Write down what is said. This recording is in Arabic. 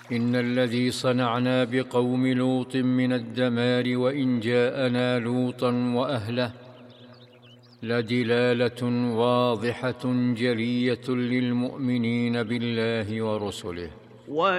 إن الذي صنعنا بقوم لوط من الدمار وإن جاءنا لوطا وأهله لدلالة واضحة جلية للمؤمنين بالله ورسله.